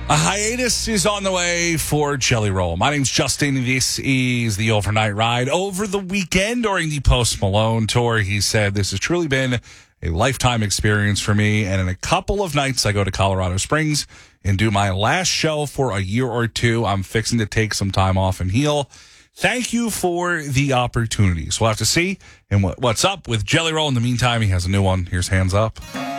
A hiatus is on the way for Jelly Roll. My name's Justin. This is the Overnight Ride. Over the weekend during the Post Malone tour, he said, this has truly been a lifetime experience for me. And in a couple of nights, I go to Colorado Springs and do my last show for a year or two. I'm fixing to take some time off and heal. Thank you for the opportunity. So we'll have to see and what's up with Jelly Roll. In the meantime, he has a new one. Here's Hands Up.